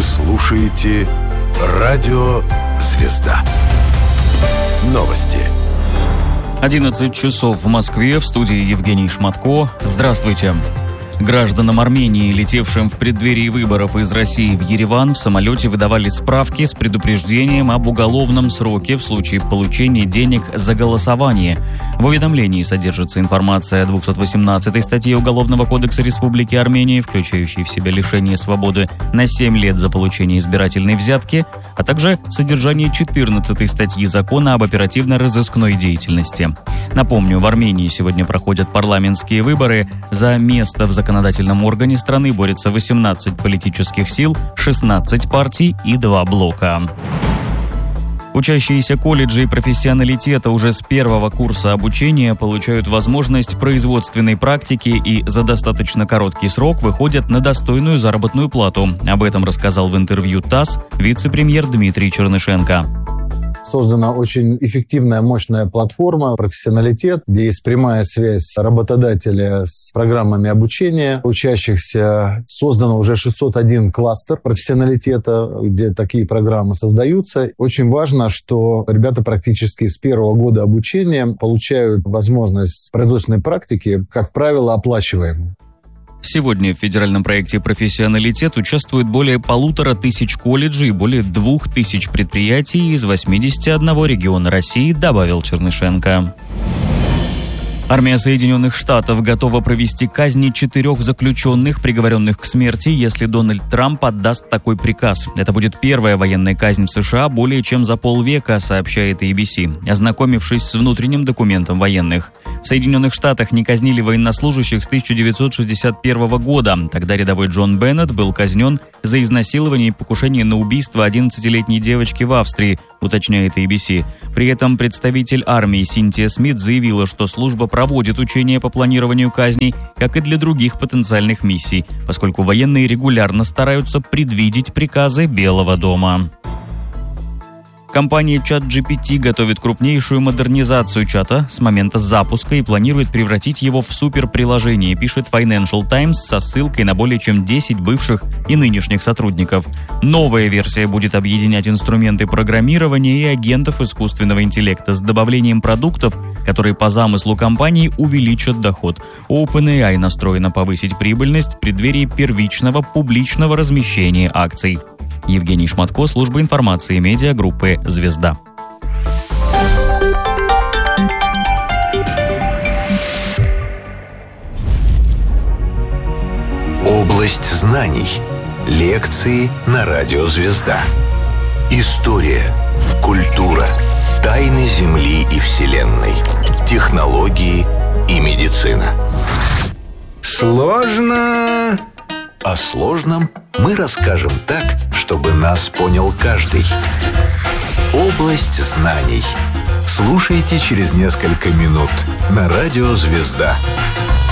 Вы слушаете Радио Звезда. Новости. 11 часов в Москве, в студии Евгений Шматко. Здравствуйте. Гражданам Армении, летевшим в преддверии выборов из России в Ереван, в самолете выдавали справки с предупреждением об уголовном сроке в случае получения денег за голосование. В уведомлении содержится информация о 218 статье Уголовного кодекса Республики Армения, включающей в себя лишение свободы на 7 лет за получение избирательной взятки, а также содержание 14 статьи Закона об оперативно-розыскной деятельности. Напомню, в Армении сегодня проходят парламентские выборы. За место в законодательном органе страны борются 18 политических сил, 16 партий и 2 блока. Учащиеся колледжей профессионалитета уже с первого курса обучения получают возможность производственной практики и за достаточно короткий срок выходят на достойную заработную плату. Об этом рассказал в интервью ТАСС вице-премьер Дмитрий Чернышенко. Создана очень эффективная, мощная платформа «Профессионалитет», где есть прямая связь работодателя с программами обучения учащихся. Создано уже 601 кластер профессионалитета, где такие программы создаются. Очень важно, что ребята практически с первого года обучения получают возможность производственной практики, как правило, оплачиваемой. Сегодня в федеральном проекте «Профессионалитет» участвует более 1500 колледжей и более 2000 предприятий из 81 региона России, добавил Чернышенко. Армия Соединенных Штатов готова провести казни 4 заключенных, приговоренных к смерти, если Дональд Трамп отдаст такой приказ. Это будет первая военная казнь в США более чем за полвека, сообщает ABC, ознакомившись с внутренним документом военных. В Соединенных Штатах не казнили военнослужащих с 1961 года. Тогда рядовой Джон Беннет был казнен за изнасилование и покушение на убийство 11-летней девочки в Австрии, уточняет ABC. При этом представитель армии Синтия Смит заявила, что служба проводит учения по планированию казней, как и для других потенциальных миссий, поскольку военные регулярно стараются предвидеть приказы Белого дома. Компания ChatGPT готовит крупнейшую модернизацию чата с момента запуска и планирует превратить его в суперприложение, пишет Financial Times со ссылкой на более чем 10 бывших и нынешних сотрудников. Новая версия будет объединять инструменты программирования и агентов искусственного интеллекта с добавлением продуктов, которые по замыслу компании увеличат доход. OpenAI настроена повысить прибыльность в преддверии первичного публичного размещения акций. Евгений Шматко, служба информации медиагруппы «Звезда». Область знаний. Лекции на Радио Звезда. История, культура, тайны Земли и Вселенной, технологии и медицина. Сложно. О сложном мы расскажем так, чтобы нас понял каждый. Область знаний. Слушайте через несколько минут на Радио Звезда.